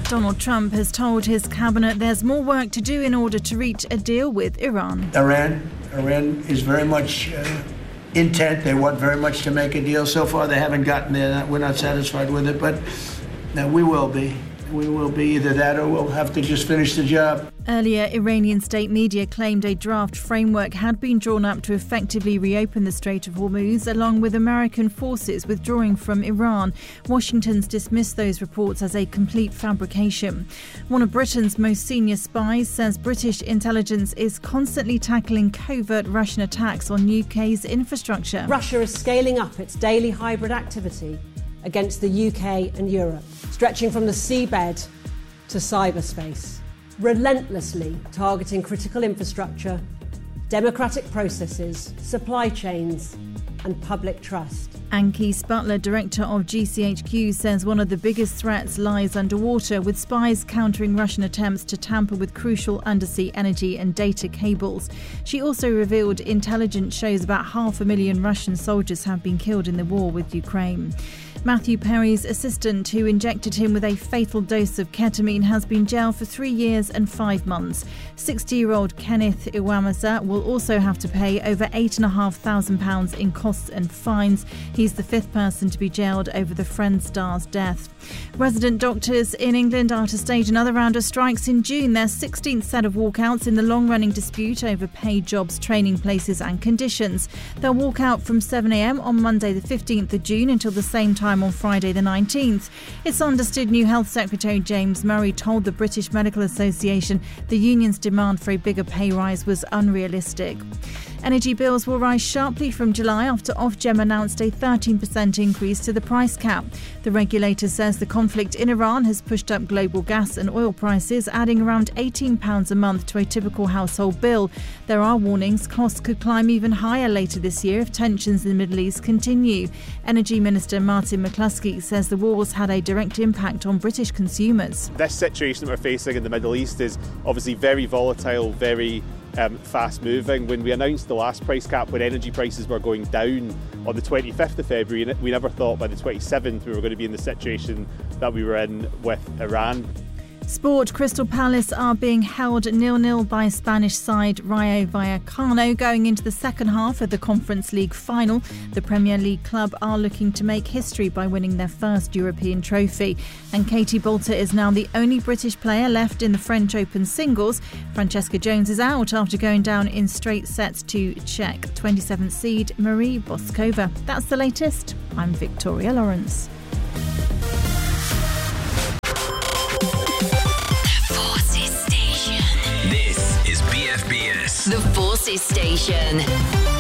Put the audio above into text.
Donald Trump has told his cabinet there's more work to do in order to reach a deal with Iran. Iran is very much intent. They want very much to make a deal. So far, they haven't gotten there. We're not satisfied with it, but we will be. We will be either that or we'll have to just finish the job. Earlier, Iranian state media claimed a draft framework had been drawn up to effectively reopen the Strait of Hormuz, along with American forces withdrawing from Iran. Washington's dismissed those reports as a complete fabrication. One of Britain's most senior spies says British intelligence is constantly tackling covert Russian attacks on UK's infrastructure. Russia is scaling up its daily hybrid activity against the UK and Europe, stretching from the seabed to cyberspace, relentlessly targeting critical infrastructure, democratic processes, supply chains and public trust. Anne Keyes-Butler, director of GCHQ, says one of the biggest threats lies underwater, with spies countering Russian attempts to tamper with crucial undersea energy and data cables. She also revealed intelligence shows about 500,000 Russian soldiers have been killed in the war with Ukraine. Matthew Perry's assistant, who injected him with a fatal dose of ketamine, has been jailed for 3 years and 5 months. 60-year-old Kenneth Iwamasa will also have to pay over £8,500 in costs and fines. He's the fifth person to be jailed over the Friends star's death. Resident doctors in England are to stage another round of strikes in June, their 16th set of walkouts in the long-running dispute over paid jobs, training places and conditions. They'll walk out from 7 a.m. on Monday the 15th of June until the same time on Friday the 19th. It's understood new Health Secretary James Murray told the British Medical Association the union's demand for a bigger pay rise was unrealistic. Energy bills will rise sharply from July after Ofgem announced a 13% increase to the price cap. The regulator says the conflict in Iran has pushed up global gas and oil prices, adding around £18 a month to a typical household bill. There are warnings costs could climb even higher later this year if tensions in the Middle East continue. Energy Minister Martin McCluskey says the war's had a direct impact on British consumers. This situation that we're facing in the Middle East is obviously very volatile, very fast moving. When we announced the last price cap, when energy prices were going down on the 25th of February, we never thought by the 27th we were going to be in the situation that we were in with Iran. Sport. Crystal Palace are being held 0-0 by Spanish side Rayo Vallecano going into the second half of the Conference League final. The Premier League club are looking to make history by winning their first European trophy. And Katie Boulter is now the only British player left in the French Open singles. Francesca Jones is out after going down in straight sets to Czech 27th seed Marie Boskova. That's the latest. I'm Victoria Lawrence. The Forces Station.